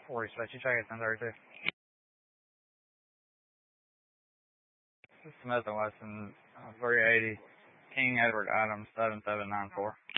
Respect, you check it 1032. This is Smith and Wesson, 380, King Edward Adams, 7794.